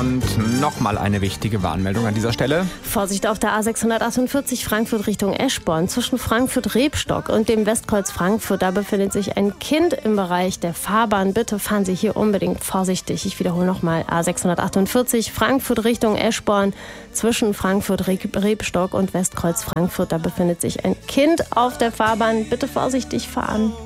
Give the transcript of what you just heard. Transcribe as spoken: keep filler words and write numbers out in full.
Und nochmal eine wichtige Warnmeldung an dieser Stelle. Vorsicht auf der A sechshundertachtundvierzig Frankfurt Richtung Eschborn. Zwischen Frankfurt-Rebstock und dem Westkreuz Frankfurt, da befindet sich ein Kind im Bereich der Fahrbahn. Bitte fahren Sie hier unbedingt vorsichtig. Ich wiederhole nochmal, A sechshundertachtundvierzig Frankfurt Richtung Eschborn. Zwischen Frankfurt-Rebstock und Westkreuz Frankfurt, da befindet sich ein Kind auf der Fahrbahn. Bitte vorsichtig fahren.